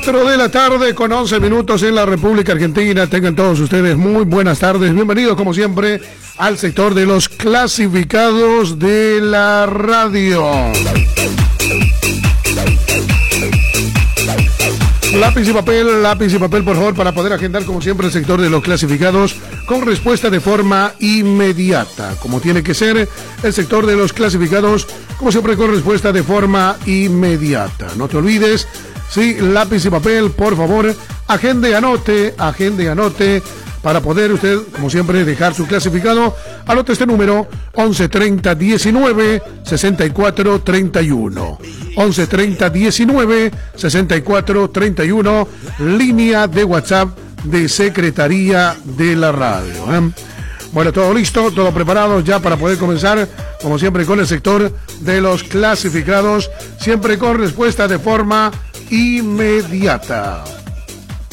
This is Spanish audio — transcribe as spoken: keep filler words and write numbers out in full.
cuatro de la tarde con once minutos en la República Argentina. Tengan todos ustedes muy buenas tardes. Bienvenidos como siempre al sector de los clasificados de la radio. Lápiz y papel, lápiz y papel por favor para poder agendar como siempre el sector de los clasificados con respuesta de forma inmediata, como tiene que ser el sector de los clasificados, como siempre con respuesta de forma inmediata. No te olvides, sí, lápiz y papel, por favor, agende, anote, agende y anote, para poder usted, como siempre, dejar su clasificado. Anote este número, once treinta diecinueve sesenta y cuatro treinta y uno. once treinta diecinueve sesenta y cuatro treinta y uno, línea de WhatsApp de Secretaría de la Radio. ¿eh? Bueno, todo listo, todo preparado ya para poder comenzar, como siempre, con el sector de los clasificados, siempre con respuesta de forma inmediata.